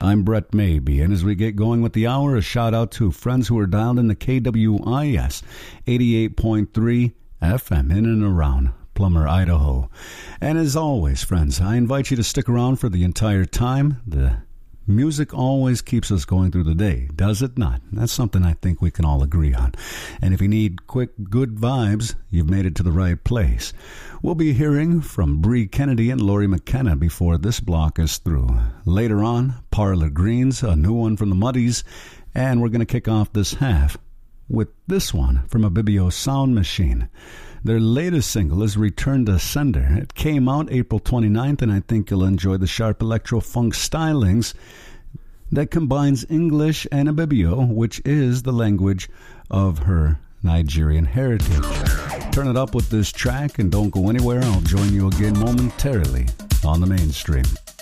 I'm Brett Maybe, and as we get going with the hour, a shout out to friends who are dialed in the KWIS 88.3 FM in and around Plummer, Idaho. And as always, friends, I invite you to stick around for the entire time. The music always keeps us going through the day, does it not? That's something I think we can all agree on. And if you need quick, good vibes, you've made it to the right place. We'll be hearing from Bree Kennedy and Lori McKenna before this block is through. Later on, Parlor Greens, a new one from the Muddies, and we're going to kick off this half with this one from Abibio Sound Machine. Their latest single is Return to Sender. It came out April 29th, and I think you'll enjoy the sharp electro-funk stylings that combines English and Abibio, which is the language of her Nigerian heritage. Turn it up with this track and don't go anywhere. I'll join you again momentarily on the mainstream.